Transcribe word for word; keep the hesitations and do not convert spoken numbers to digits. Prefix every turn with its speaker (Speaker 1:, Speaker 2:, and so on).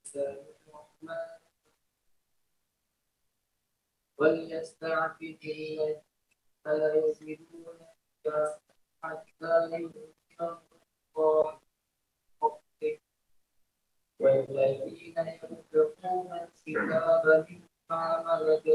Speaker 1: وليستعفف الذين لا يجدون حتى يؤمنوا الله والذين ينفقون الكتاب مما ملكت